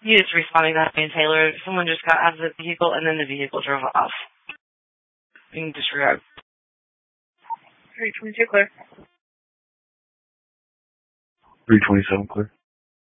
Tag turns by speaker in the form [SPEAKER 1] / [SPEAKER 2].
[SPEAKER 1] You just responding to me, Taylor. Someone just got out of the vehicle and then the vehicle drove off. You can disregard. 322 clear.
[SPEAKER 2] 327 clear.